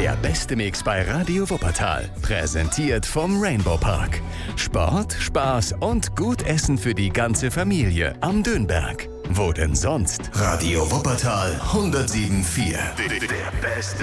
Der beste Mix bei Radio Wuppertal. Präsentiert vom Rainbow Park. Sport, Spaß und gut Essen für die ganze Familie am Dönberg. Wo denn sonst? Radio Wuppertal 107.4. Der beste